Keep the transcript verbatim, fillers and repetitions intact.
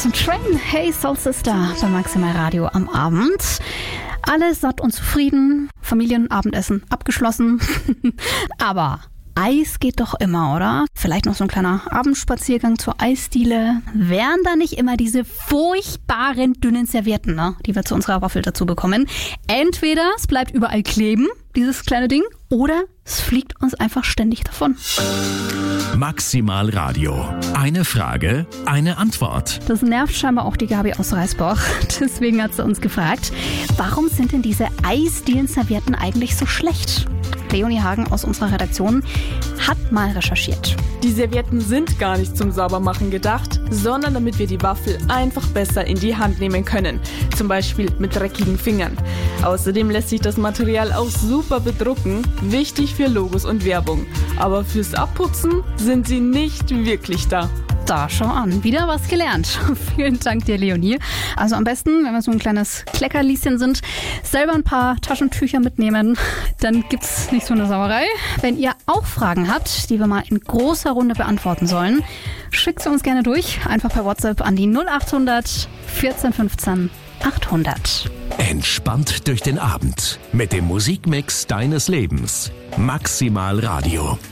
Train, Hey Soul Sister bei Maximal Radio am Abend. Alle satt und zufrieden, Familienabendessen abgeschlossen. Aber Eis geht doch immer, oder? Vielleicht noch so ein kleiner Abendspaziergang zur Eisdiele. Wären da nicht immer diese furchtbaren dünnen Servietten, ne, die wir zu unserer Waffel dazu bekommen? Entweder es bleibt überall kleben, dieses kleine Ding, oder es fliegt uns einfach ständig davon. Maximal Radio. Eine Frage, eine Antwort. Das nervt scheinbar auch die Gabi aus Reisbach. Deswegen hat sie uns gefragt, warum sind denn diese Eisdielen-Servietten eigentlich so schlecht? Leonie Hagen aus unserer Redaktion hat mal recherchiert. Die Servietten sind gar nicht zum Saubermachen gedacht, sondern damit wir die Waffel einfach besser in die Hand nehmen können. Zum Beispiel mit dreckigen Fingern. Außerdem lässt sich das Material auch super bedrucken, wichtig für Logos und Werbung. Aber fürs Abputzen sind sie nicht wirklich da. Da, schau an. Wieder was gelernt. Vielen Dank dir, Leonie. Also am besten, wenn wir so ein kleines Kleckerlieschen sind, selber ein paar Taschentücher mitnehmen. Dann gibt's nicht so eine Sauerei. Wenn ihr auch Fragen habt, die wir mal in großer Runde beantworten sollen, schickt sie uns gerne durch. Einfach per WhatsApp an die null acht hundert vierzehn fünfzehn achthundert. Entspannt durch den Abend mit dem Musikmix deines Lebens. Maximal Radio.